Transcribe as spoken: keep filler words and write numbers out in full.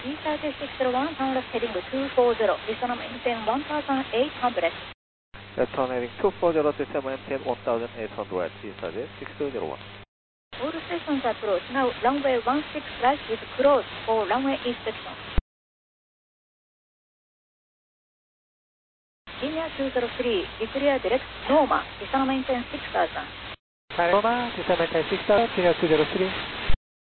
D thirty-six oh one, downless heading two forty, descend maintain one thousand eight hundred. Return heading two forty, descend maintain one thousand eight hundred, D thirty-six oh one. All stations approach, now runway one six right is closed for runway inspection. Linear two zero three, declare direct Noma, descend maintain six thousand. Noma, descend maintain six thousand, Linear two zero three.